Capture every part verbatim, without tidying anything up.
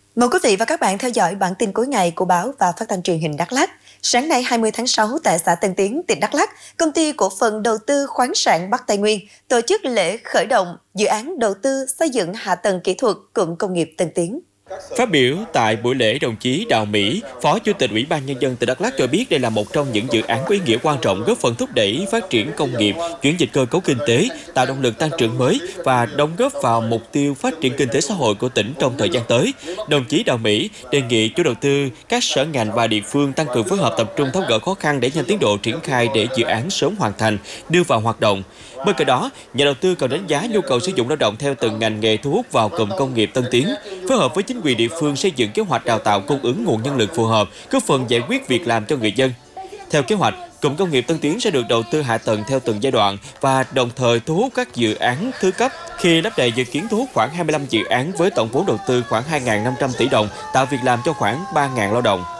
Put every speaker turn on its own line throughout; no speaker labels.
Mời quý vị và các bạn theo dõi bản tin cuối ngày của báo và phát thanh truyền hình Đắk Lắk. Sáng nay hai mươi tháng sáu tại xã Tân Tiến, tỉnh Đắk Lắk, công ty cổ phần đầu tư khoáng sản Bắc Tây Nguyên tổ chức lễ khởi động dự án đầu tư xây dựng hạ tầng kỹ thuật cụm công nghiệp Tân Tiến.
Phát biểu tại buổi lễ, đồng chí Đào Mỹ, Phó Chủ tịch Ủy ban Nhân dân tỉnh Đắk Lắk cho biết đây là một trong những dự án có ý nghĩa quan trọng góp phần thúc đẩy phát triển công nghiệp, chuyển dịch cơ cấu kinh tế, tạo động lực tăng trưởng mới và đóng góp vào mục tiêu phát triển kinh tế xã hội của tỉnh trong thời gian tới. Đồng chí Đào Mỹ đề nghị chủ đầu tư, các sở ngành và địa phương tăng cường phối hợp tập trung tháo gỡ khó khăn để nhanh tiến độ triển khai để dự án sớm hoàn thành, đưa vào hoạt động. Bên cạnh đó, nhà đầu tư cần đánh giá nhu cầu sử dụng lao động theo từng ngành nghề thu hút vào cụm công nghiệp Tân Tiến, phối hợp với chính quyền địa phương xây dựng kế hoạch đào tạo cung ứng nguồn nhân lực phù hợp, góp phần giải quyết việc làm cho người dân. Theo kế hoạch, cụm công nghiệp Tân Tiến sẽ được đầu tư hạ tầng theo từng giai đoạn và đồng thời thu hút các dự án thứ cấp. Khi lắp đầy dự kiến thu hút khoảng hai mươi lăm dự án với tổng vốn đầu tư khoảng hai nghìn năm trăm tỷ đồng, tạo việc làm cho khoảng ba nghìn lao động.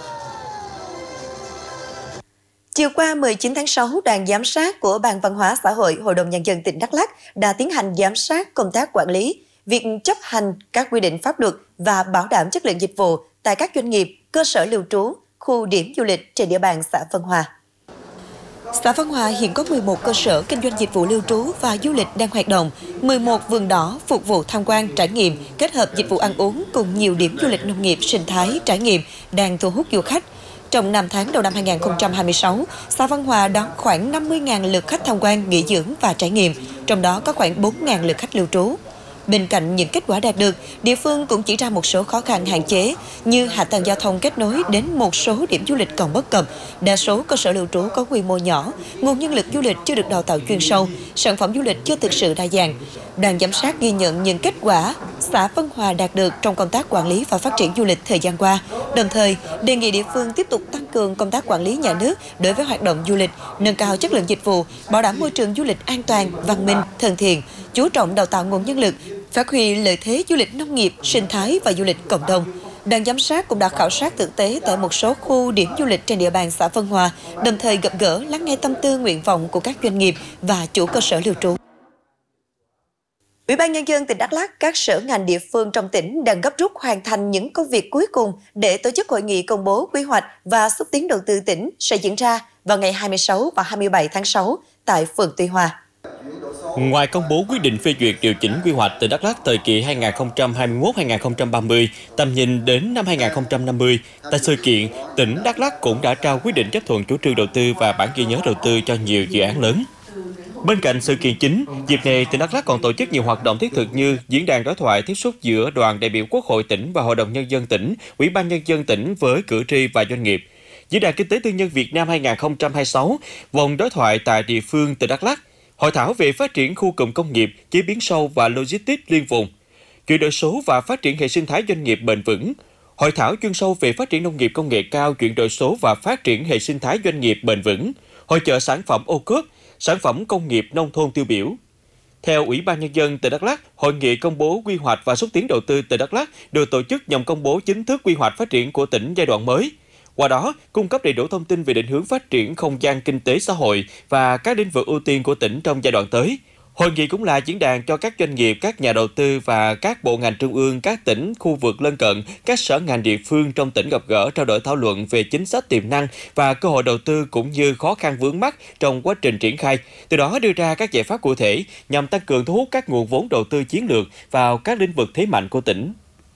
Chiều qua mười chín tháng sáu, đoàn giám sát của Ban Văn hóa Xã hội Hội đồng Nhân dân tỉnh Đắk Lắk đã tiến hành giám sát công tác quản lý, việc chấp hành các quy định pháp luật và bảo đảm chất lượng dịch vụ tại các doanh nghiệp, cơ sở lưu trú, khu điểm du lịch trên địa bàn xã Vân Hòa. Xã Vân Hòa hiện có mười một cơ sở kinh doanh dịch vụ lưu trú và du lịch đang hoạt động, mười một vườn đỏ phục vụ tham quan, trải nghiệm, kết hợp dịch vụ ăn uống cùng nhiều điểm du lịch nông nghiệp, sinh thái, trải nghiệm đang thu hút du khách. Trong năm tháng đầu năm hai nghìn không trăm hai mươi sáu, xã Vân Hòa đón khoảng năm mươi nghìn lượt khách tham quan, nghỉ dưỡng và trải nghiệm, trong đó có khoảng bốn nghìn lượt khách lưu trú. Bên cạnh những kết quả đạt được, địa phương cũng chỉ ra một số khó khăn hạn chế như hạ tầng giao thông kết nối đến một số điểm du lịch còn bất cập, đa số cơ sở lưu trú có quy mô nhỏ, nguồn nhân lực du lịch chưa được đào tạo chuyên sâu, sản phẩm du lịch chưa thực sự đa dạng. Đoàn giám sát ghi nhận những kết quả xã Vân Hòa đạt được trong công tác quản lý và phát triển du lịch thời gian qua, đồng thời đề nghị địa phương tiếp tục tăng cường công tác quản lý nhà nước đối với hoạt động du lịch, nâng cao chất lượng dịch vụ, bảo đảm môi trường du lịch an toàn, văn minh, thân thiện, chú trọng đào tạo nguồn nhân lực, phát huy lợi thế du lịch nông nghiệp, sinh thái và du lịch cộng đồng. Đoàn giám sát cũng đã khảo sát thực tế tại một số khu điểm du lịch trên địa bàn xã Vân Hòa, đồng thời gặp gỡ, lắng nghe tâm tư, nguyện vọng của các doanh nghiệp và chủ cơ sở lưu trú. Ủy ban Nhân dân tỉnh Đắk Lắk, các sở ngành địa phương trong tỉnh đang gấp rút hoàn thành những công việc cuối cùng để tổ chức hội nghị công bố quy hoạch và xúc tiến đầu tư tỉnh sẽ diễn ra vào ngày hai mươi sáu và hai mươi bảy tháng sáu tại phường Tuy Hòa.
Ngoài công bố quyết định phê duyệt điều chỉnh quy hoạch tỉnh Đắk Lắk thời kỳ hai nghìn không trăm hai mươi mốt đến hai nghìn không trăm ba mươi, tầm nhìn đến năm hai nghìn không trăm năm mươi, tại sự kiện, tỉnh Đắk Lắk cũng đã trao quyết định chấp thuận chủ trương đầu tư và bản ghi nhớ đầu tư cho nhiều dự án lớn. Bên cạnh sự kiện chính, dịp này tỉnh Đắk Lắk còn tổ chức nhiều hoạt động thiết thực như diễn đàn đối thoại tiếp xúc giữa đoàn đại biểu Quốc hội tỉnh và Hội đồng Nhân dân tỉnh, Ủy ban Nhân dân tỉnh với cử tri và doanh nghiệp. Diễn đàn Kinh tế Tư nhân Việt Nam hai nghìn không trăm hai mươi sáu, vòng đối thoại tại địa phương tỉnh Đắk Lắk, hội thảo về phát triển khu cụm công nghiệp, chế biến sâu và logistics liên vùng, chuyển đổi số và phát triển hệ sinh thái doanh nghiệp bền vững, hội thảo chuyên sâu về phát triển nông nghiệp công nghệ cao, chuyển đổi số và phát triển hệ sinh thái doanh nghiệp bền vững, hội chợ sản phẩm ô cốp, sản phẩm công nghiệp nông thôn tiêu biểu. Theo Ủy ban Nhân dân tỉnh Đắk Lắk, hội nghị công bố quy hoạch và xúc tiến đầu tư tỉnh Đắk Lắk được tổ chức nhằm công bố chính thức quy hoạch phát triển của tỉnh giai đoạn mới. Qua đó, cung cấp đầy đủ thông tin về định hướng phát triển không gian kinh tế xã hội và các lĩnh vực ưu tiên của tỉnh trong giai đoạn tới. Hội nghị cũng là diễn đàn cho các doanh nghiệp, các nhà đầu tư và các bộ ngành trung ương, các tỉnh, khu vực lân cận, các sở ngành địa phương trong tỉnh gặp gỡ, trao đổi thảo luận về chính sách tiềm năng và cơ hội đầu tư cũng như khó khăn vướng mắc trong quá trình triển khai, từ đó đưa ra các giải pháp cụ thể nhằm tăng cường thu hút các nguồn vốn đầu tư chiến lược vào các lĩnh vực thế mạnh của tỉnh.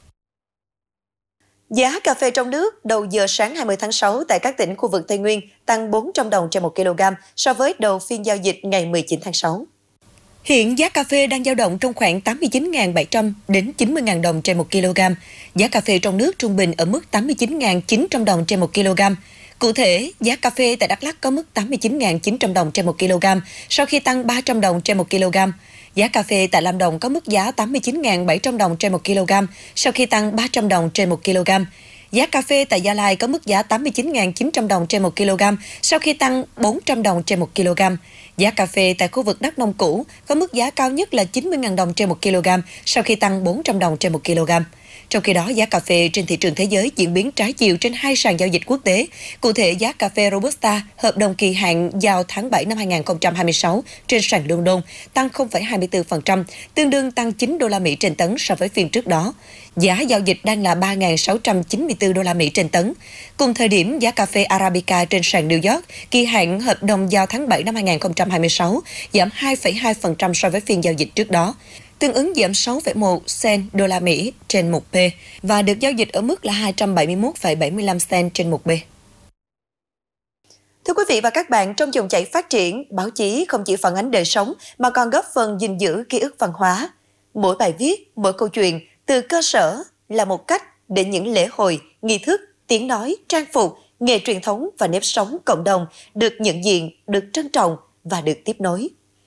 Giá cà phê trong nước đầu giờ sáng hai mươi tháng sáu tại các tỉnh khu vực Tây Nguyên tăng bốn trăm đồng trên một kg so với đầu phiên giao dịch ngày mười chín tháng sáu. Hiện giá cà phê đang dao động trong khoảng tám mươi chín nghìn bảy trăm đến chín mươi nghìn đồng trên một kg. Giá cà phê trong nước trung bình ở mức tám mươi chín nghìn chín trăm đồng trên một kg. Cụ thể, giá cà phê tại Đắk Lắk có mức tám mươi chín nghìn chín trăm đồng trên một kg sau khi tăng ba trăm đồng trên một kg. Giá cà phê tại Lâm Đồng có mức giá tám mươi chín nghìn bảy trăm đồng trên một kg sau khi tăng ba trăm đồng trên một kg. Giá cà phê tại Gia Lai có mức giá tám mươi chín nghìn chín trăm đồng trên một kg sau khi tăng bốn trăm đồng trên một kg. Giá cà phê tại khu vực Đắk Nông cũ có mức giá cao nhất là chín mươi nghìn đồng trên một kg sau khi tăng bốn trăm đồng trên một kg. Trong khi đó, giá cà phê trên thị trường thế giới diễn biến trái chiều trên hai sàn giao dịch quốc tế. Cụ thể, giá cà phê Robusta hợp đồng kỳ hạn giao tháng bảy năm hai nghìn không trăm hai mươi sáu trên sàn London tăng không phẩy hai mươi tư phần trăm, tương đương tăng chín đô la Mỹ trên tấn so với phiên trước đó. Giá giao dịch đang là ba nghìn sáu trăm chín mươi tư đô la Mỹ trên tấn. Cùng thời điểm, giá cà phê Arabica trên sàn New York kỳ hạn hợp đồng giao tháng bảy năm hai nghìn không trăm hai mươi sáu giảm hai phẩy hai phần trăm so với phiên giao dịch trước đó, tương ứng giảm sáu phẩy một cent đô la Mỹ trên một P và được giao dịch ở mức là hai trăm bảy mươi mốt phẩy bảy mươi lăm cent trên một P. Thưa quý vị và các bạn, trong dòng chảy phát triển, báo chí không chỉ phản ánh đời sống mà còn góp phần gìn giữ ký ức văn hóa. Mỗi bài viết, mỗi câu chuyện từ cơ sở là một cách để những lễ hội, nghi thức, tiếng nói, trang phục, nghề truyền thống và nếp sống cộng đồng được nhận diện, được trân trọng và được tiếp nối.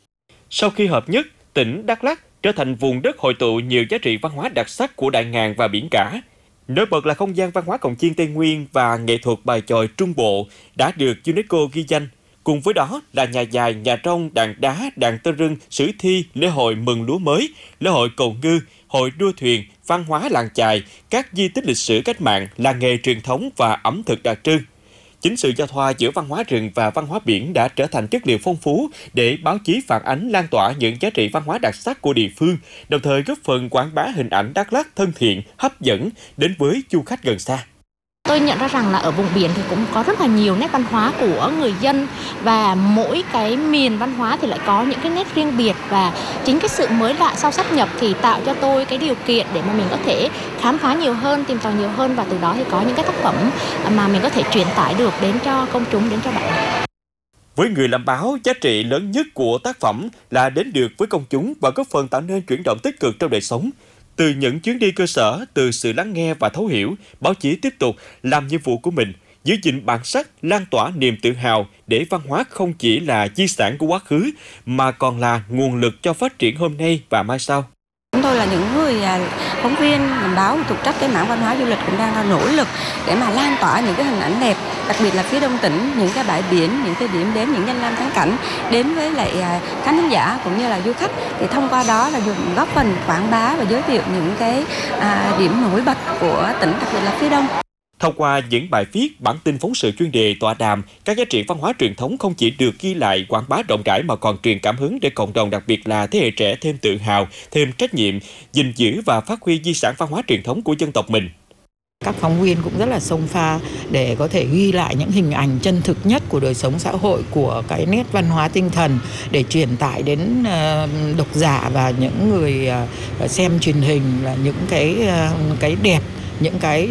Sau khi hợp nhất, tỉnh Đắk Lắk trở thành vùng đất hội tụ nhiều giá trị văn hóa đặc sắc của đại ngàn và biển cả. Nổi bật là không gian văn hóa cồng chiêng Tây Nguyên và nghệ thuật bài chòi Trung Bộ đã được UNESCO ghi danh. Cùng với đó là nhà dài, nhà trong, đàn đá, đàn tơ rưng, sử thi, lễ hội mừng lúa mới, lễ hội cầu ngư, hội đua thuyền, văn hóa làng chài, các di tích lịch sử cách mạng, làng nghề truyền thống và ẩm thực đặc trưng. Chính sự giao thoa giữa văn hóa rừng và văn hóa biển đã trở thành chất liệu phong phú để báo chí phản ánh lan tỏa những giá trị văn hóa đặc sắc của địa phương, đồng thời góp phần quảng bá hình ảnh Đắk Lắk thân thiện, hấp dẫn đến với du khách gần xa.
Tôi nhận ra rằng là ở vùng biển thì cũng có rất là nhiều nét văn hóa của người dân và mỗi cái miền văn hóa thì lại có những cái nét riêng biệt, và chính cái sự mới lạ sau sáp nhập thì tạo cho tôi cái điều kiện để mà mình có thể khám phá nhiều hơn, tìm tòi nhiều hơn, và từ đó thì có những cái tác phẩm mà mình có thể truyền tải được đến cho công chúng, đến cho bạn đọc.
Với người làm báo, giá trị lớn nhất của tác phẩm là đến được với công chúng và góp phần tạo nên chuyển động tích cực trong đời sống. Từ những chuyến đi cơ sở, từ sự lắng nghe và thấu hiểu, báo chí tiếp tục làm nhiệm vụ của mình, giữ gìn bản sắc, lan tỏa niềm tự hào để văn hóa không chỉ là di sản của quá khứ, mà còn là nguồn lực cho phát triển hôm nay và mai sau.
Chúng tôi là những người phóng viên làm báo thuộc trách cái mảng văn hóa du lịch cũng đang nỗ lực để mà lan tỏa những cái hình ảnh đẹp, đặc biệt là phía đông tỉnh, những cái bãi biển, những cái điểm đến, những danh lam thắng cảnh đến với lại khán giả cũng như là du khách, thì thông qua đó là dùng góp phần quảng bá và giới thiệu những cái à, điểm nổi bật của tỉnh, đặc biệt là phía đông.
Thông qua những bài viết, bản tin phóng sự chuyên đề, tọa đàm, các giá trị văn hóa truyền thống không chỉ được ghi lại, quảng bá rộng rãi mà còn truyền cảm hứng để cộng đồng, đặc biệt là thế hệ trẻ thêm tự hào, thêm trách nhiệm, gìn giữ và phát huy di sản văn hóa truyền thống của dân tộc mình.
Các phóng viên cũng rất là xông pha để có thể ghi lại những hình ảnh chân thực nhất của đời sống xã hội, của cái nét văn hóa tinh thần để truyền tải đến độc giả và những người xem truyền hình là những cái cái đẹp, những cái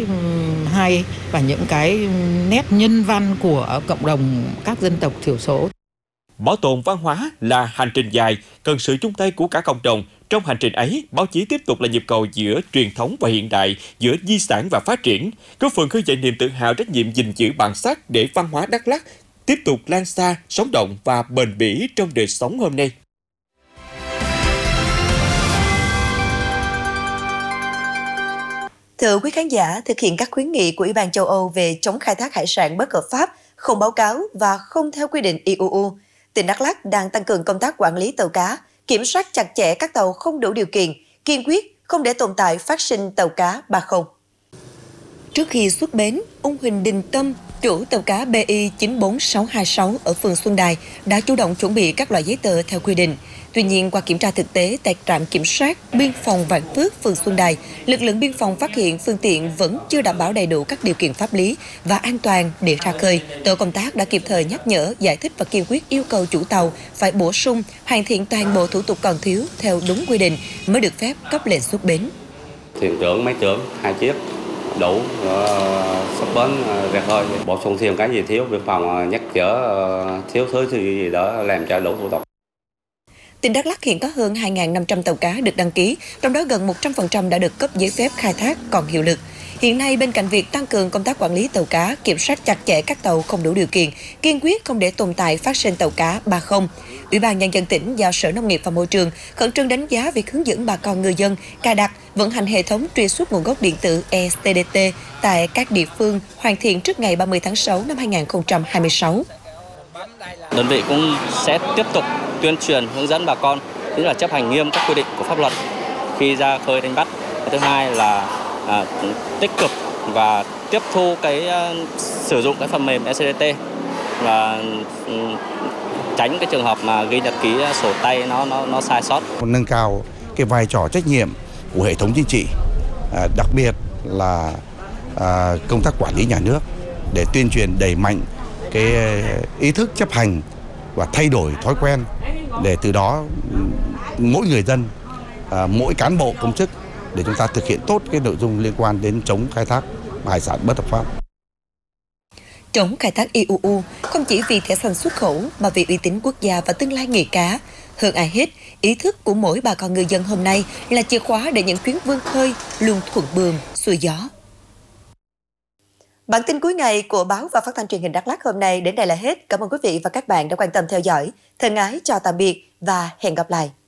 hay và những cái nét nhân văn của cộng đồng các dân tộc thiểu số.
Bảo tồn văn hóa là hành trình dài, cần sự chung tay của cả cộng đồng. Trong hành trình ấy, báo chí tiếp tục là nhịp cầu giữa truyền thống và hiện đại, giữa di sản và phát triển, góp phần khơi dậy niềm tự hào, trách nhiệm gìn giữ bản sắc để văn hóa Đắk Lắk tiếp tục lan xa, sống động và bền bỉ trong đời sống hôm nay.
Thưa quý khán giả, thực hiện các khuyến nghị của Ủy ban châu Âu về chống khai thác hải sản bất hợp pháp, không báo cáo và không theo quy định i u u, tỉnh Đắk Lắk đang tăng cường công tác quản lý tàu cá, kiểm soát chặt chẽ các tàu không đủ điều kiện, kiên quyết không để tồn tại phát sinh tàu cá ba không. Trước khi xuất bến, ông Huỳnh Đình Tâm, chủ tàu cá B I chín bốn sáu hai sáu ở phường Xuân Đài đã chủ động chuẩn bị các loại giấy tờ theo quy định. Tuy nhiên, qua kiểm tra thực tế tại trạm kiểm soát biên phòng Vạn Phước, phường Xuân Đài, lực lượng biên phòng phát hiện phương tiện vẫn chưa đảm bảo đầy đủ các điều kiện pháp lý và an toàn để ra khơi. Tổ công tác đã kịp thời nhắc nhở, giải thích và kiên quyết yêu cầu chủ tàu phải bổ sung, hoàn thiện toàn bộ thủ tục còn thiếu theo đúng quy định mới được phép cấp lệnh xuất bến.
Thuyền trưởng, máy trưởng, hai chiếc đủ xuất bến ra khơi, bổ sung thêm cái gì thiếu, biên phòng nhắc nhở thiếu thứ gì đó làm cho đủ thủ tục.
Tỉnh Đắk Lắk hiện có hơn hai nghìn năm trăm tàu cá được đăng ký, trong đó gần một trăm phần trăm đã được cấp giấy phép khai thác còn hiệu lực. Hiện nay, bên cạnh việc tăng cường công tác quản lý tàu cá, kiểm soát chặt chẽ các tàu không đủ điều kiện, kiên quyết không để tồn tại phát sinh tàu cá ba không, Ủy ban Nhân dân tỉnh giao Sở Nông nghiệp và Môi trường khẩn trương đánh giá việc hướng dẫn bà con ngư dân cài đặt, vận hành hệ thống truy xuất nguồn gốc điện tử e S T D T tại các địa phương, hoàn thiện trước ngày ba mươi tháng sáu năm hai nghìn không trăm hai mươi sáu.
Đơn vị cũng sẽ tiếp tục tuyên truyền hướng dẫn bà con, tức là chấp hành nghiêm các quy định của pháp luật khi ra khơi đánh bắt. Thứ hai là à, tích cực và tiếp thu cái uh, sử dụng cái phần mềm e xê đê tê và um, tránh cái trường hợp mà ghi nhật ký sổ tay nó nó nó sai sót.
Nâng cao cái vai trò trách nhiệm của hệ thống chính trị, à, đặc biệt là à, công tác quản lý nhà nước để tuyên truyền đẩy mạnh cái ý thức chấp hành và thay đổi thói quen để từ đó mỗi người dân, à, mỗi cán bộ công chức để chúng ta thực hiện tốt cái nội dung liên quan đến chống khai thác hải sản bất hợp pháp.
Chống khai thác i u u không chỉ vì thẻ xanh xuất khẩu mà vì uy tín quốc gia và tương lai nghề cá. Hơn ai hết, ý thức của mỗi bà con ngư dân hôm nay là chìa khóa để những chuyến vươn khơi luôn thuận buồm xuôi gió. Bản tin cuối ngày của báo và phát thanh truyền hình Đắk Lắk hôm nay đến đây là hết. Cảm ơn quý vị và các bạn đã quan tâm theo dõi. Thân ái chào tạm biệt và hẹn gặp lại.